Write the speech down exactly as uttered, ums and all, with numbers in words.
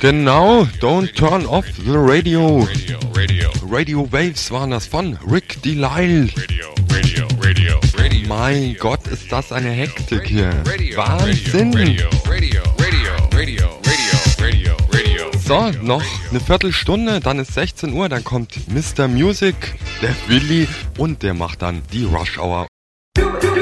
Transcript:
Genau, Don't Turn Off the Radio. Radio, Radio, Radio Waves waren das von Rick Delisle. Radio, Radio, Radio, Radio. Mein Gott, ist das eine Hektik hier. Radio, Wahnsinn. Radio, Radio, Radio, Radio, Radio, Radio, Radio. So, noch eine Viertelstunde, dann ist sechzehn Uhr, dann kommt Mister Music, der Willi und der macht dann die Rush Hour. Do it, do it.